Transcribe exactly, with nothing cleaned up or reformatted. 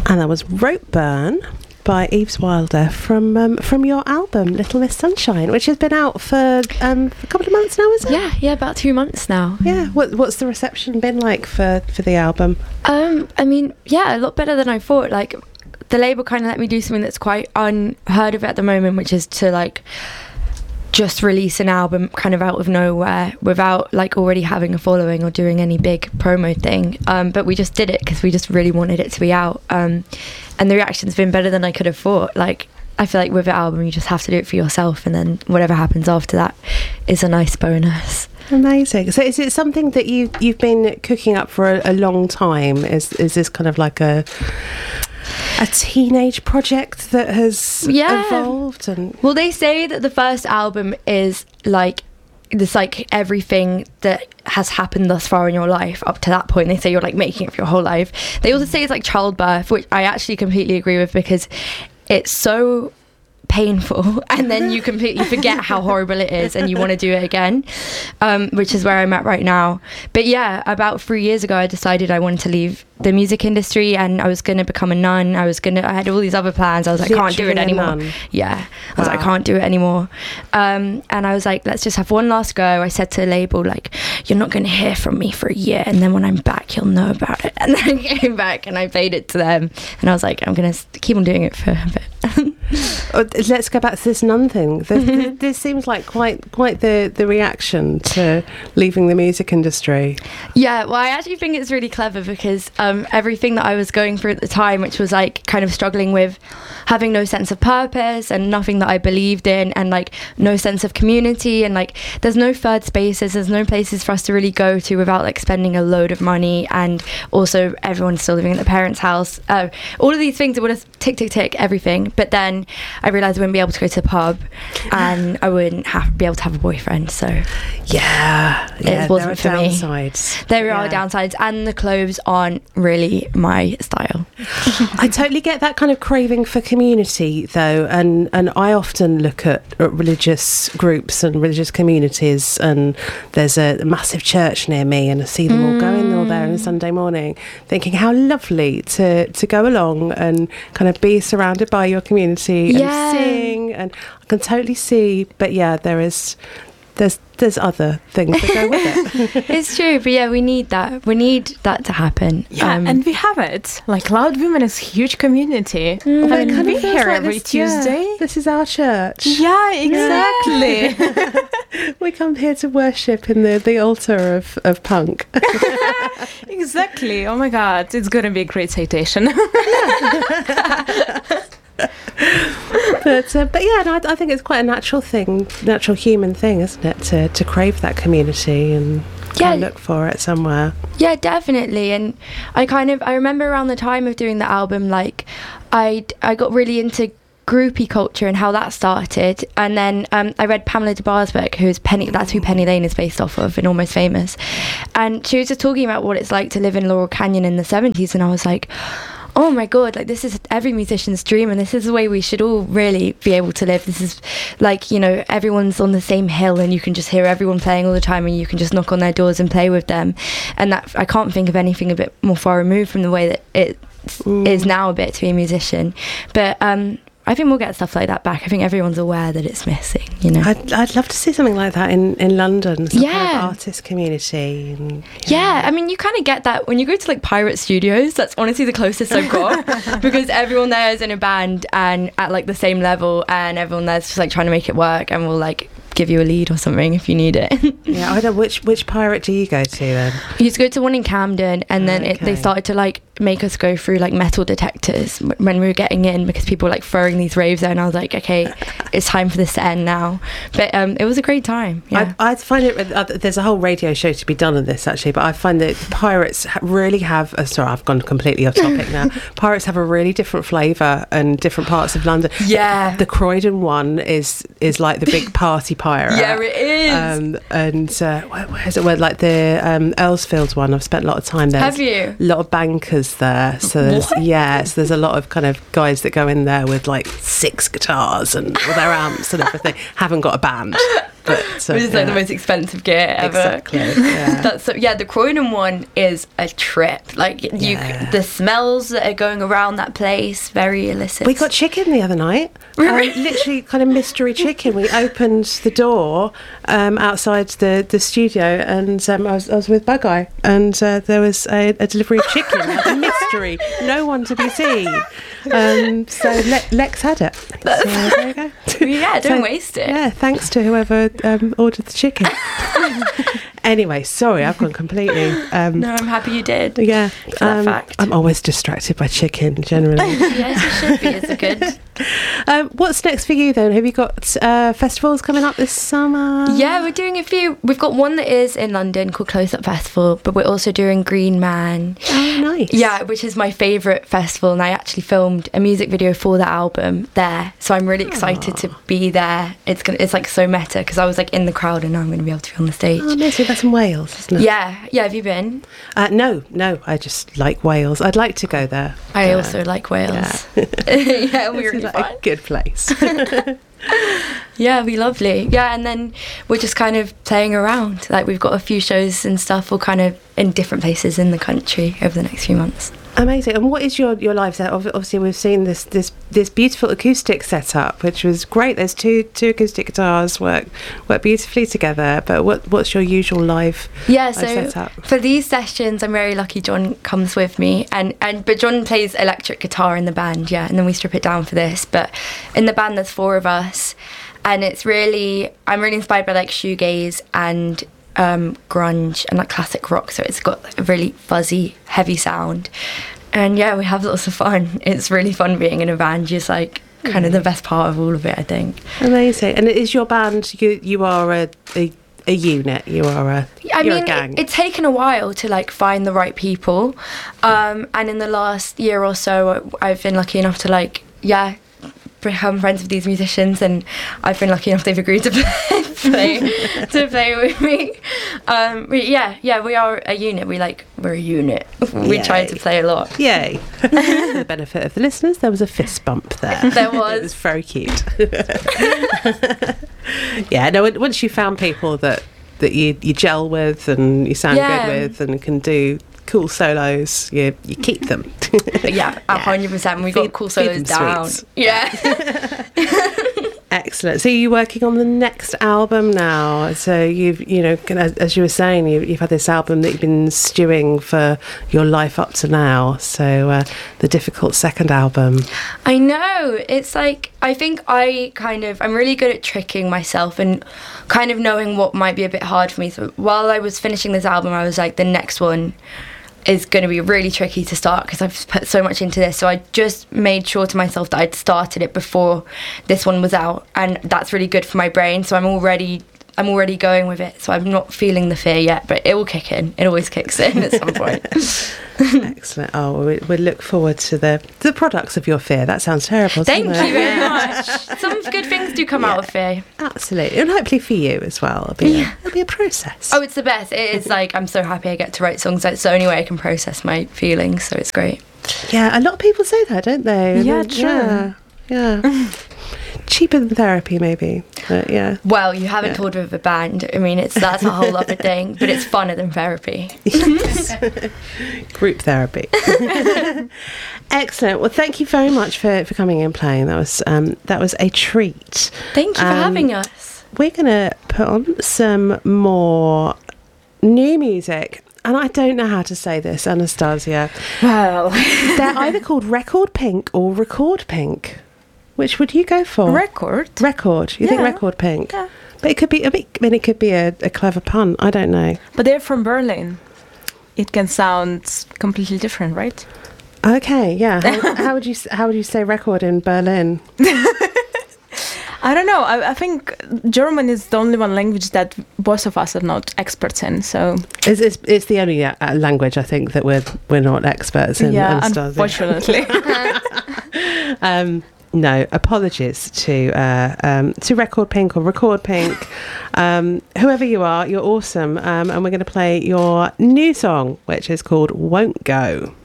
And that was Ropeburn by Eves Wilder from um, from your album Little Miss Sunshine, which has been out for um, a couple of months now, is it? Yeah, yeah, about two months now. Yeah. What, what's the reception been like for, for the album? Um, I mean, yeah, a lot better than I thought. Like, the label kind of let me do something that's quite unheard of at the moment, which is to like just release an album kind of out of nowhere without like already having a following or doing any big promo thing, um, but we just did it because we just really wanted it to be out, um, and the reaction's been better than I could have thought. Like, I feel like with an album you just have to do it for yourself, and then whatever happens after that is a nice bonus. Amazing. So is it something that you, you've been cooking up for a, a long time? Is is this kind of like a a teenage project that has yeah. evolved? And well, they say that the first album is like this, like everything that has happened thus far in your life up to that point. They say you're like making it for your whole life. They also say it's like childbirth, which I actually completely agree with, because it's so painful and then you completely forget how horrible it is and you want to do it again, um, which is where I'm at right now. But yeah, about three years ago I decided I wanted to leave the music industry and I was going to become a nun. I was going to I had all these other plans. I was like, I can't do it anymore. Yeah, I was wow. like, I can't do it anymore. Um, and I was like, let's just have one last go. I said to the label, like, you're not going to hear from me for a year, and then when I'm back you'll know about it. And then I came back and I played it to them and I was like, I'm going to keep on doing it for a bit. Oh, let's go back to this nun thing. This, this, this seems like quite quite the, the reaction to leaving the music industry. Yeah, well, I actually think it's really clever because um, everything that I was going through at the time, which was like kind of struggling with having no sense of purpose and nothing that I believed in and like no sense of community, and like there's no third spaces, there's no places for us to really go to without like spending a load of money, and also everyone's still living in their parents' house. Uh, all of these things that would have tick, tick, tick, everything. But then I realised I wouldn't be able to go to the pub and I wouldn't have be able to have a boyfriend, so yeah, yeah it wasn't there are for downsides. me. There yeah. are downsides, and the clothes aren't really my style. I totally get that kind of craving for community though, and and I often look at, at religious groups and religious communities, and there's a massive church near me and I see them mm. all going all there on a Sunday morning, thinking how lovely to to go along and kind of be surrounded by your community yeah. and sing, and I can totally see, but yeah, there is there's there's other things that go with it. It's true, but yeah, we need that. We need that to happen. Yeah, um, and we have it. Like Loud Women is a huge community. Mm, I mean, we here like every this, Tuesday. Yeah, this is our church. Yeah, exactly. Yeah. We come here to worship in the, the altar of, of punk. Exactly. Oh my God, it's going to be a great citation. but uh, but yeah, no, I, I think it's quite a natural thing, natural human thing, isn't it, to to crave that community and yeah. look for it somewhere. Yeah, definitely. And I kind of I remember around the time of doing the album, like I I got really into groupie culture and how that started, and then um, I read Pamela de Barsberg, who's Penny, that's who Penny Lane is based off of in Almost Famous, and she was just talking about what it's like to live in Laurel Canyon in the seventies, and I was like, oh my God, like this is every musician's dream, and this is the way we should all really be able to live. This is like, you know, everyone's on the same hill and you can just hear everyone playing all the time and you can just knock on their doors and play with them, and that I can't think of anything a bit more far removed from the way that it mm. is now a bit to be a musician. But um I think we'll get stuff like that back. I think everyone's aware that it's missing, you know. I'd, I'd love to see something like that in, in London, some yeah. kind of artist community. And, yeah. yeah, I mean, you kind of get that when you go to like Pirate Studios. That's honestly the closest I've got because everyone there is in a band and at like the same level, and everyone there's just like trying to make it work, and we'll like give you a lead or something if you need it. Yeah, I don't know, which which pirate do you go to then? You used to go to one in Camden, and then okay. it, they started to like make us go through like metal detectors when we were getting in because people were like throwing these raves there, and I was like, okay, it's time for this to end now. But um, it was a great time. Yeah. I, I find it, uh, there's a whole radio show to be done on this actually, but I find that pirates really have, uh, sorry, I've gone completely off topic now. Pirates have a really different flavour in different parts of London. Yeah. The, the Croydon one is is like the big party pirate. Yeah, it is. Um, and uh, where, where is it? Where, like the um, Earlsfield one, I've spent a lot of time there. Have you? A lot of bankers there. So there's, yeah, so there's a lot of kind of guys that go in there with like six guitars and with their amps and everything. Haven't got a band. But, uh, Which is like yeah. the most expensive gear ever. Exactly. Yeah. That's so, yeah, the Croydon one is a trip. Like you, Yeah. the smells that are going around that place, very illicit. We got chicken the other night. Um, literally kind of mystery chicken. We opened the door um, outside the, the studio and um, I, was, I was with Bug Eye and uh, there was a, a delivery of chicken. Like a mystery. No one to be seen. Um, so Le- Lex had it. So there you go. yeah, don't So, waste it. Yeah, thanks to whoever um, ordered the chicken. Anyway, sorry, I've gone completely... Um, No, I'm happy you did. Yeah, that um, fact. I'm always distracted by chicken, generally. Yes, it should be. It's a good. um, what's next for you then? Have you got uh, festivals coming up this summer? Yeah, we're doing a few. We've got one that is in London called Close Up Festival, but we're also doing Green Man. Oh, nice. Yeah, which is my favourite festival, and I actually filmed a music video for the album there. So I'm really excited to be there. It's gonna, it's like so meta because I was like in the crowd, and now I'm going to be able to be on the stage. Oh, nice. That's in Wales, isn't it? Yeah, yeah. Have you been? Uh, no, no. I just like Wales. I'd like to go there. I Uh, also like Wales. Yeah, Yeah, we It's really like fun. a good place. Yeah, it'll be lovely. Yeah, and then we're just kind of playing around. Like we've got a few shows and stuff, all kind of in different places in the country over the next few months. Amazing. And what is your, your live set? Ob- Obviously, we've seen this this this beautiful acoustic setup, which was great. There's two two acoustic guitars work work beautifully together. But what what's your usual live Yeah, live so setup? for these sessions, I'm very lucky John comes with me, and, and but John plays electric guitar in the band, yeah, and then we strip it down for this. But in the band, there's four of us, and it's really, I'm really inspired by like shoegaze and um, grunge and like classic rock, so it's got a really fuzzy, heavy sound. And yeah, we have lots of fun. It's really fun being in a band, just like kind of the best part of all of it, I think. Amazing. And is your band? You you are a a, a unit. You are a I you're mean, a gang. It, it's taken a while to like find the right people, um, and in the last year or so, I've been lucky enough to like, yeah, become friends with these musicians, and I've been lucky enough they've agreed to play, play to play with me. Um, we, yeah, yeah, we are a unit. We like we're a unit. We Yay. try to play a lot. Yay. For the benefit of the listeners, there was a fist bump there. There It was. was very cute. Yeah, no, once you found people that, that you, you gel with and you sound Yeah. good with and can do cool solos, you, you keep them. But yeah, a hundred percent. We Feed- got cool feed solos them down. sweets. Yeah. Excellent. So you're working on the next album now. So you've, you know, as, as you were saying, you, you've had this album that you've been stewing for your life up to now. So uh, the difficult second album. I know. It's like, I think I kind of, I'm really good at tricking myself and kind of knowing what might be a bit hard for me. So while I was finishing this album, I was like, the next one is going to be really tricky to start because I've put so much into this. So I just made sure to myself that I'd started it before this one was out. And that's really good for my brain. So I'm already... I'm already going with it, so I'm not feeling the fear yet, but it will kick in. It always kicks in at some point. Excellent. Oh, well, we, we look forward to the the products of your fear. That sounds terrible. Thank doesn't you it? very much. Some good things do come out of fear. Absolutely, and hopefully for you as well. It'll be, Yeah. a, it'll be a process. Oh, it's the best. It is like, I'm so happy I get to write songs. It's the only way I can process my feelings, so it's great. Yeah, a lot of people say that, don't they? Yeah, And, true. Yeah, yeah. Cheaper than therapy, maybe. But yeah. Well, you haven't Yeah. toured with a band. I mean, it's that's a whole other thing, but it's funner than therapy. Yes. Group therapy. Excellent. Well, thank you very much for, for coming and playing. That was um, that was a treat. Thank you for Um, having us. We're gonna put on some more new music. And I don't know how to say this, Anastasia. Well, They're either called Record Pink or Record Pink. Which would you go for? record. Record. You think Yeah. Record Pink? Yeah. But it could be. I mean, I mean, it could be a, a clever pun. I don't know. But they're from Berlin. It can sound completely different, right? Okay. Yeah. How, how would you s- How would you say record in Berlin? I don't know. I, I think German is the only one language that both of us are not experts in. So It's it's, it's the only uh, language I think that we're we're not experts in. yeah, Anastasia. unfortunately. Um, no, apologies to uh, um, to Record Pink or Record Pink. Um, whoever you are, you're awesome. Um, and we're going to play your new song, which is called Won't Go.